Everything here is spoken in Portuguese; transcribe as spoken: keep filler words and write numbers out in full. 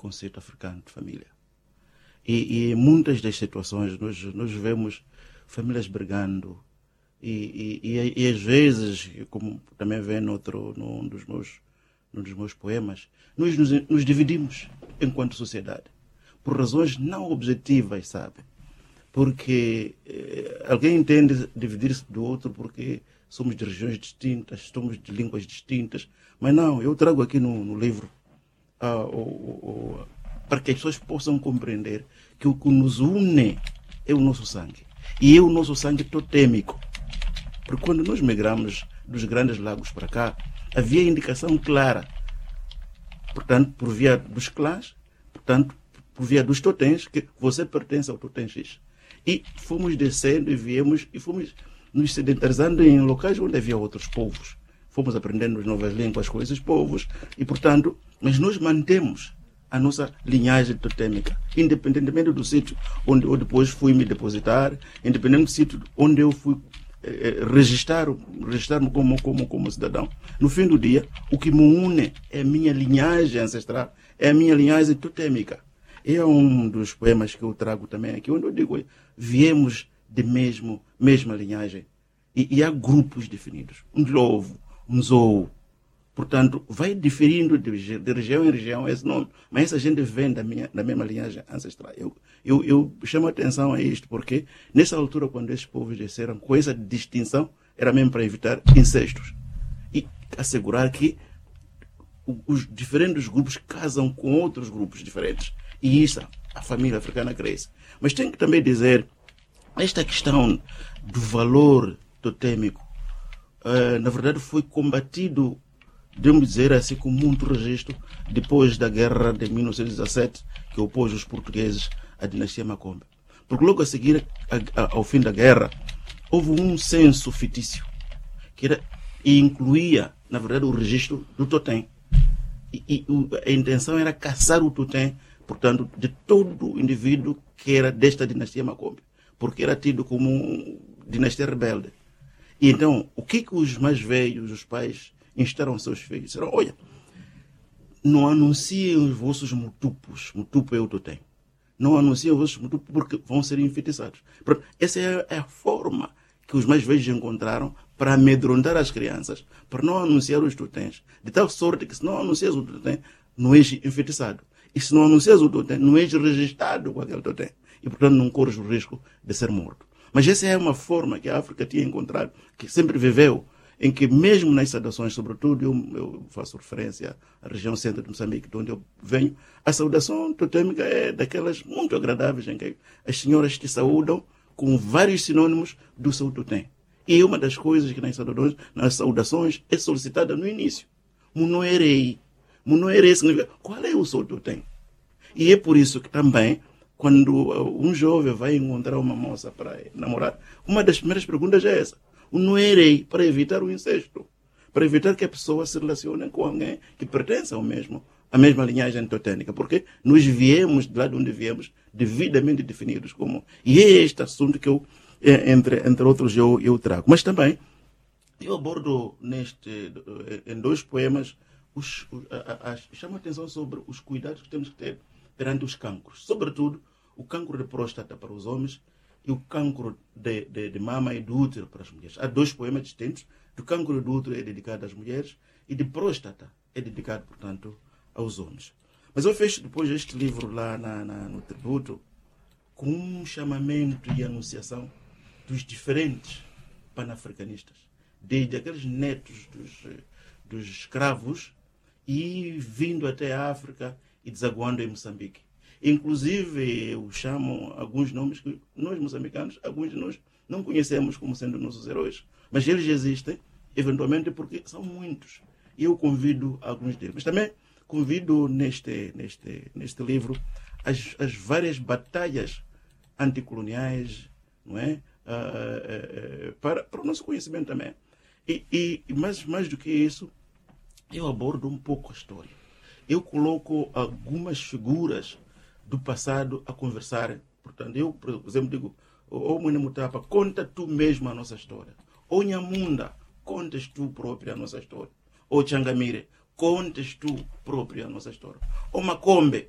conceito africano de família. E, e em muitas das situações nós, nós vemos famílias brigando e, e, e, e às vezes, como também vem noutro, num, dos meus, num dos meus poemas, nós nos, nos dividimos enquanto sociedade por razões não objetivas, sabe? Porque eh, alguém entende dividir-se do outro porque somos de regiões distintas, somos de línguas distintas, mas não, eu trago aqui no, no livro uh, o, o, para que as pessoas possam compreender que o que nos une é o nosso sangue. E é o nosso sangue totêmico. Porque quando nós migramos dos Grandes Lagos para cá, havia indicação clara. Portanto, por via dos clãs, portanto, por via dos totens, que você pertence ao totem X. E fomos descendo e viemos e fomos nos sedentarizando em locais onde havia outros povos. Fomos aprendendo as novas línguas com esses povos e, portanto, mas nós mantemos a nossa linhagem totêmica, independentemente do sítio onde eu depois fui me depositar, independente do sítio onde eu fui eh, registrar, registrar-me como, como, como cidadão. No fim do dia, o que me une é a minha linhagem ancestral, é a minha linhagem totêmica. É um dos poemas que eu trago também aqui, onde eu digo, viemos de mesmo, mesma linhagem. E, e há grupos definidos. Um lobo, um zoo. Portanto, vai diferindo de, de região em região esse nome. Mas essa gente vem da, minha, da mesma linhagem ancestral. Eu, eu, eu chamo a atenção a isto, porque nessa altura, quando esses povos desceram, com essa distinção, era mesmo para evitar incestos. E assegurar que os diferentes grupos casam com outros grupos diferentes. E isso, a família africana cresce. Mas tem que também dizer, esta questão do valor totêmico, uh, na verdade foi combatido, devemos dizer assim, com muito registro, depois da guerra de mil novecentos e dezassete, que opôs os portugueses à dinastia Macombe. Porque logo a seguir, a, a, ao fim da guerra, houve um censo fictício, que era, e incluía, na verdade, o registro do totem. E, e a intenção era caçar o totem, portanto, de todo indivíduo que era desta dinastia Macombe, porque era tido como uma dinastia rebelde. E então, o que, que os mais velhos, os pais, instaram seus filhos? Disseram, olha, não anunciem os vossos mutupos, mutupo é o totem. Não anunciem os vossos mutupos porque vão ser enfeitiçados. Portanto, essa é a forma que os mais velhos encontraram para amedrontar as crianças, para não anunciar os totens, de tal sorte que se não anuncias o totem, não és enfeitiçado. E se não anuncias o totem, não és registrado com aquele totem. E, portanto, não corres o risco de ser morto. Mas essa é uma forma que a África tinha encontrado, que sempre viveu, em que mesmo nas saudações, sobretudo, eu, eu faço referência à região centro de Moçambique, de onde eu venho, a saudação totêmica é daquelas muito agradáveis, em que as senhoras te saúdam com vários sinônimos do seu totem. E uma das coisas que nas saudações, nas saudações é solicitada no início. Munoerei. Munoerei significa qual é o seu totem. E é por isso que também, quando um jovem vai encontrar uma moça para namorar, uma das primeiras perguntas é essa. Munoerei, para evitar o incesto. Para evitar que a pessoa se relacione com alguém que pertence ao mesmo, à mesma linhagem totêmica. Porque nós viemos, de lá de onde viemos, devidamente definidos como... E é este assunto que eu, entre, entre outros, eu, eu trago. Mas também, eu abordo neste, em dois poemas, os, a, a, chamo a atenção sobre os cuidados que temos que ter perante os cancros. Sobretudo, o cancro de próstata para os homens e o cancro de, de, de mama e do útero para as mulheres. Há dois poemas distintos. Do cancro do útero é dedicado às mulheres e de próstata é dedicado, portanto, aos homens. Mas eu fecho depois este livro lá na, na, no tributo com um chamamento e anunciação dos diferentes panafricanistas, desde aqueles netos dos, dos escravos e vindo até a África e desaguando em Moçambique. Inclusive, eu chamo alguns nomes que nós, moçambicanos, alguns de nós não conhecemos como sendo nossos heróis. Mas eles existem, eventualmente, porque são muitos. E eu convido alguns deles. Mas também convido neste, neste, neste livro as, as várias batalhas anticoloniais, não é? Uh, uh, para, para o nosso conhecimento também. E, e mais, mais do que isso, eu abordo um pouco a história. Eu coloco algumas figuras do passado a conversar. Portanto, eu, por exemplo, digo, ô Mwene Mutapa, conta tu mesmo a nossa história. Ô Nyamunda, contas tu própria a nossa história. Ô Changamire, contas tu própria a nossa história. Ô Macombe,